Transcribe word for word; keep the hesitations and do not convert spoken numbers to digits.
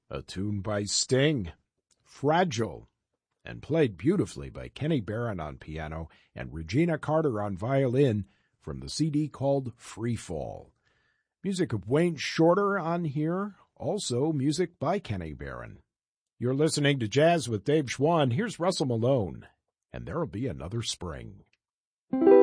a tune by Sting, Fragile, and played beautifully by Kenny Barron on piano and Regina Carter on violin from the C D called Free Fall. Music of Wayne Shorter on here, also music by Kenny Barron. You're listening to Jazz with Dave Schwann. Here's Russell Malone, and There'll Be Another Spring.